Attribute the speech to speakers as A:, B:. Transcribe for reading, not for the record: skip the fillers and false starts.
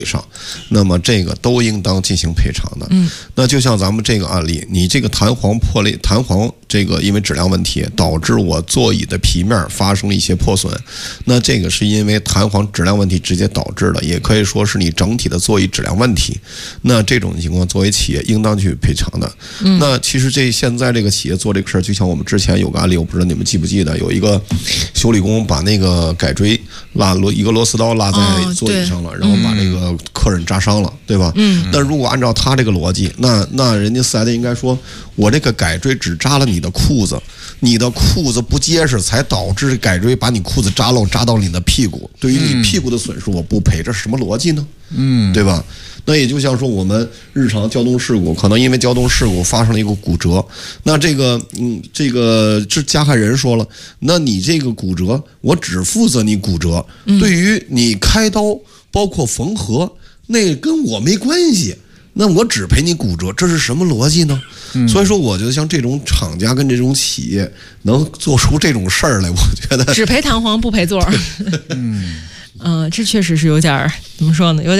A: 上，那么这个都应当进行赔偿的。那就像咱们这个案例，你这个弹簧破裂，弹簧这个因为质量问题导致我座椅的皮面发生了一些破损，那这个是因为弹簧质量问题直接导致的，也可以说是你整体的座椅质量问题。那这种情况作为企业应当去赔偿的。那其实现在这个企业做这个事儿，就像我们之前有个案例，我不知道你们记不记得，有一个修理工把那个改锥一个螺丝刀拉在座椅上了，然后把这个客人扎伤了，对吧？那如果按照他这个逻辑，那人家4S店应该说，我这个改锥只扎了你的裤子，你的裤子不结实，才导致改锥把你裤子扎漏，扎到你的屁股。对于你屁股的损失，我不赔，这是什么逻辑呢？对吧？那也就像说我们日常交通事故，可能因为交通事故发生了一个骨折，那这加害人说了，那你这个骨折，我只负责你骨折，对于你开刀包括缝合，那跟我没关系。那我只赔你骨折，这是什么逻辑呢？所以说，我觉得像这种厂家跟这种企业能做出这种事儿来，我觉得
B: 只赔弹簧不赔座儿。这确实是有点怎么说呢？有点。